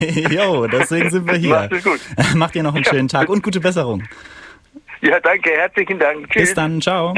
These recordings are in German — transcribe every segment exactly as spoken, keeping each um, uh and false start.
Jo, deswegen sind wir hier. Macht es gut. Macht ihr noch einen schönen Tag und gute Besserung. Ja, danke, herzlichen Dank. Tschüss. Bis dann, ciao.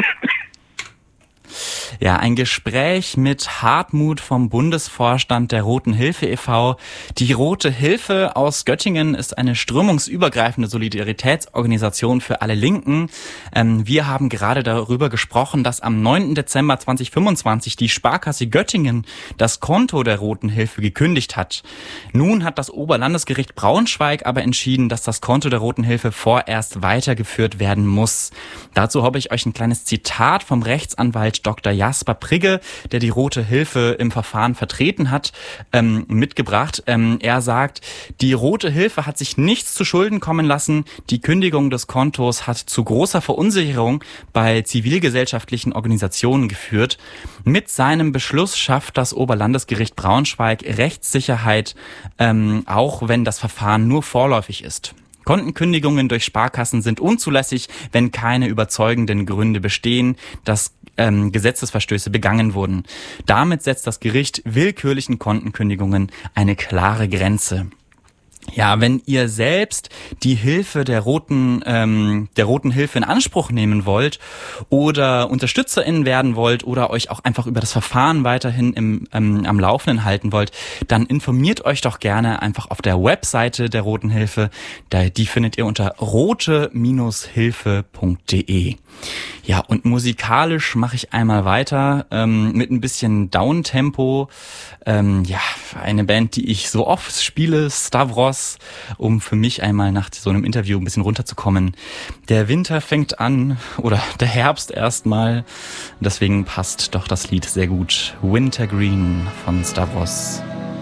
Ja, ein Gespräch mit Hartmut vom Bundesvorstand der Roten Hilfe e V Die Rote Hilfe aus Göttingen ist eine strömungsübergreifende Solidaritätsorganisation für alle Linken. Ähm, wir haben gerade darüber gesprochen, dass am neunten Dezember zweitausendfünfundzwanzig die Sparkasse Göttingen das Konto der Roten Hilfe gekündigt hat. Nun hat das Oberlandesgericht Braunschweig aber entschieden, dass das Konto der Roten Hilfe vorerst weitergeführt werden muss. Dazu habe ich euch ein kleines Zitat vom Rechtsanwalt Doktor Jasper Prigge, der die Rote Hilfe im Verfahren vertreten hat, ähm, mitgebracht. Ähm, er sagt, die Rote Hilfe hat sich nichts zu Schulden kommen lassen. Die Kündigung des Kontos hat zu großer Verunsicherung bei zivilgesellschaftlichen Organisationen geführt. Mit seinem Beschluss schafft das Oberlandesgericht Braunschweig Rechtssicherheit, ähm, auch wenn das Verfahren nur vorläufig ist. Kontenkündigungen durch Sparkassen sind unzulässig, wenn keine überzeugenden Gründe bestehen, dass ähm, Gesetzesverstöße begangen wurden. Damit setzt das Gericht willkürlichen Kontenkündigungen eine klare Grenze. Ja, wenn ihr selbst die Hilfe der Roten, ähm, der Roten Hilfe in Anspruch nehmen wollt oder UnterstützerInnen werden wollt oder euch auch einfach über das Verfahren weiterhin im, ähm, am Laufenden halten wollt, dann informiert euch doch gerne einfach auf der Webseite der Roten Hilfe. Da, die findet ihr unter rote Hilfe punkt de. Ja, und musikalisch mache ich einmal weiter ähm, mit ein bisschen Downtempo. Ähm, ja, eine Band, die ich so oft spiele, Stavros, um für mich einmal nach so einem Interview ein bisschen runterzukommen. Der Winter fängt an, oder der Herbst erstmal. Deswegen passt doch das Lied sehr gut. Wintergreen von Stavros.